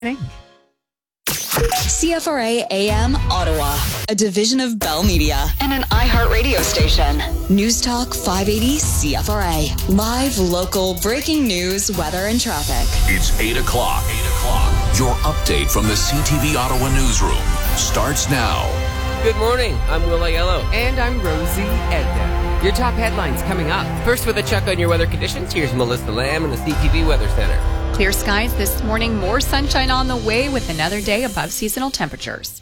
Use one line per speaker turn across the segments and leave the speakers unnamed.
CFRA AM Ottawa, a division of Bell Media and an iHeartRadio station. News Talk 580 CFRA. Live, local, breaking news, weather, and traffic.
It's 8 o'clock. Your update from the CTV Ottawa newsroom starts now.
Good morning. I'm Will Aiello.
And I'm Rosie Edna. Your top headlines coming up.
First, with a check on your weather conditions, here's Melissa Lamb in the CTV Weather Center.
Clear skies this morning, more sunshine on the way with another day above seasonal temperatures.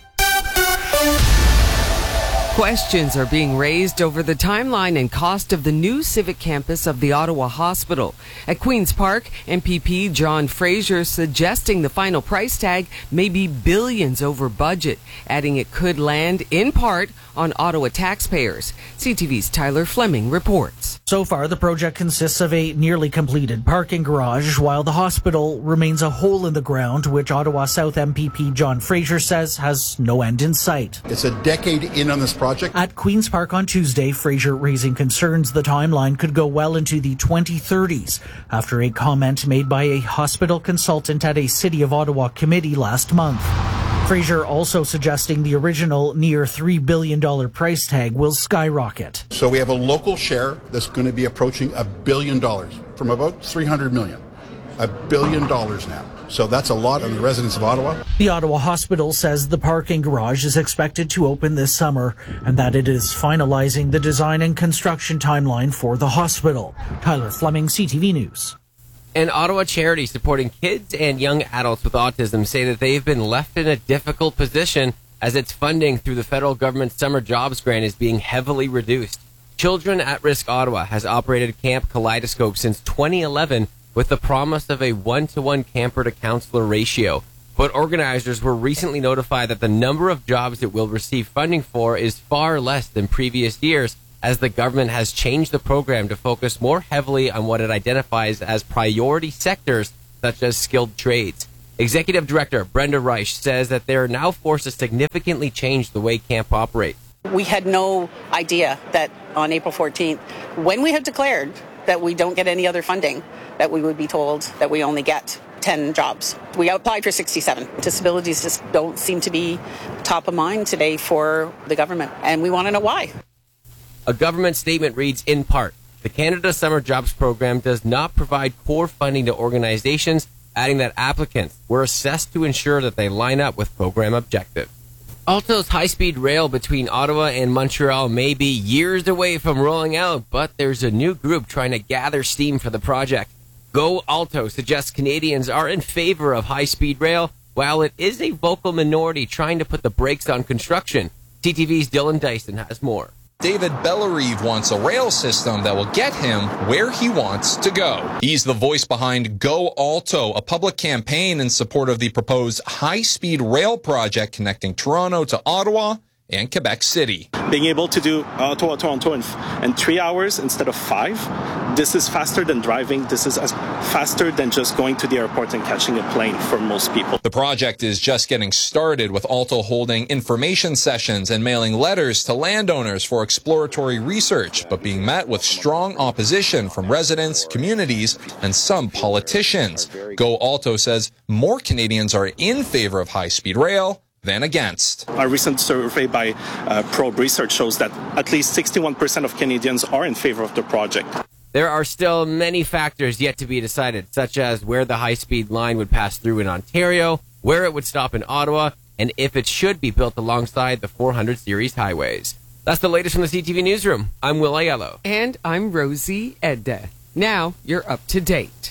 Questions are being raised over the timeline and cost of the new civic campus of the Ottawa Hospital. At Queen's Park, MPP John Fraser suggesting the final price tag may be billions over budget, adding it could land in part on Ottawa taxpayers. CTV's Tyler Fleming reports.
So far, the project consists of a nearly completed parking garage, while the hospital remains a hole in the ground, which Ottawa South MPP John Fraser says has no end in sight.
It's a decade in on this project.
At Queen's Park on Tuesday, Fraser raising concerns the timeline could go well into the 2030s after a comment made by a hospital consultant at a City of Ottawa committee last month. Fraser also suggesting the original near $3 billion price tag will skyrocket.
So we have a local share that's going to be approaching $1 billion from about $300 million. $1 billion now. So that's a lot on the residents of Ottawa.
The Ottawa Hospital says the parking garage is expected to open this summer and that it is finalizing the design and construction timeline for the hospital. Tyler Fleming, CTV News.
An Ottawa charity supporting kids and young adults with autism say that they've been left in a difficult position as its funding through the federal government's summer jobs grant is being heavily reduced. Children at Risk Ottawa has operated Camp Kaleidoscope since 2011 with the promise of a 1-to-1 camper to counselor ratio. But organizers were recently notified that the number of jobs it will receive funding for is far less than previous years, as the government has changed the program to focus more heavily on what it identifies as priority sectors, such as skilled trades. Executive Director Brenda Reich says that they are now forced to significantly change the way camp operates.
We had no idea that on April 14th, when we had declared that we don't get any other funding, that we would be told that we only get 10 jobs. We applied for 67. Disabilities just don't seem to be top of mind today for the government, and we want to know why.
A government statement reads, in part, the Canada Summer Jobs Program does not provide core funding to organizations, adding that applicants were assessed to ensure that they line up with program objectives. Alto's high-speed rail between Ottawa and Montreal may be years away from rolling out, but there's a new group trying to gather steam for the project. Go Alto suggests Canadians are in favor of high-speed rail, while it is a vocal minority trying to put the brakes on construction. CTV's Dylan Dyson has more.
David Bellerive wants a rail system that will get him where he wants to go. He's the voice behind Go Alto, a public campaign in support of the proposed high-speed rail project connecting Toronto to Ottawa and Quebec City.
Being able to do Ottawa-Toronto in 3 hours instead of 5, this is faster than driving. This is faster than just going to the airport and catching a plane for most people.
The project is just getting started, with Alto holding information sessions and mailing letters to landowners for exploratory research, but being met with strong opposition from residents, communities, and some politicians. Go Alto says more Canadians are in favor of high-speed rail than against.
A recent survey by Probe Research shows that at least 61% of Canadians are in favor of the project.
There are still many factors yet to be decided, such as where the high-speed line would pass through in Ontario, where it would stop in Ottawa, and if it should be built alongside the 400 series highways. That's the latest from the CTV Newsroom. I'm Will Aiello.
And I'm Rosie Edda. Now you're up to date.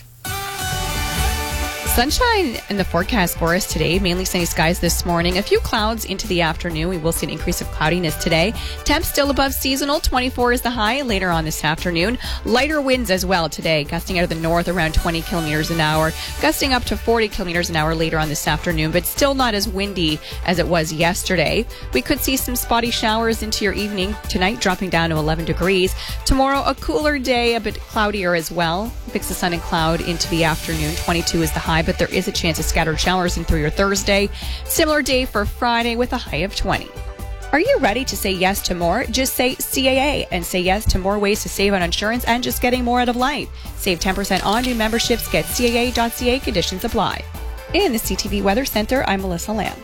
Sunshine in the forecast for us today. Mainly sunny skies this morning. A few clouds into the afternoon. We will see an increase of cloudiness today. Temps still above seasonal. 24 is the high later on this afternoon. Lighter winds as well today, gusting out of the north around 20 kilometers an hour, gusting up to 40 kilometers an hour later on this afternoon, but still not as windy as it was yesterday. We could see some spotty showers into your evening tonight, dropping down to 11 degrees. Tomorrow, a cooler day, a bit cloudier as well. Mix of sun and cloud into the afternoon. 22 is the high, but there is a chance of scattered showers in through your Thursday. Similar day for Friday with a high of 20. Are you ready to say yes to more? Just say CAA and say yes to more ways to save on insurance and just getting more out of life. Save 10% on new memberships. Get CAA.ca. Conditions apply. In the CTV Weather Center, I'm Melissa Lamb.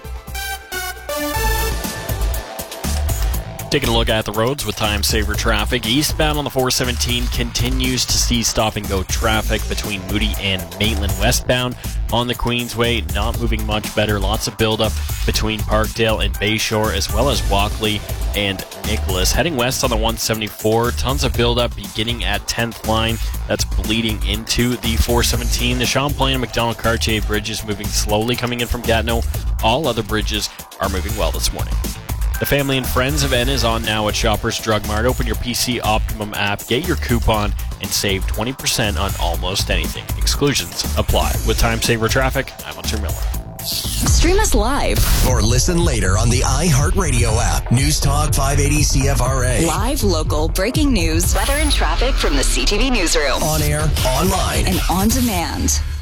Taking a look at the roads with time saver traffic. Eastbound on the 417 continues to see stop-and-go traffic between Moody and Maitland. Westbound on the Queensway, not moving much better. Lots of buildup between Parkdale and Bayshore, as well as Walkley and Nicholas. Heading west on the 174, tons of buildup beginning at 10th line. That's bleeding into the 417. The Champlain and McDonald-Cartier bridges moving slowly coming in from Gatineau. All other bridges are moving well this morning. The Family and Friends event is on now at Shoppers Drug Mart. Open your PC Optimum app, get your coupon, and save 20% on almost anything. Exclusions apply. With time saver traffic, I'm Hunter Miller.
Stream us live
or listen later on the iHeartRadio app. News Talk 580 CFRA.
Live, local, breaking news, weather and traffic from the CTV newsroom.
On air, online,
and on demand.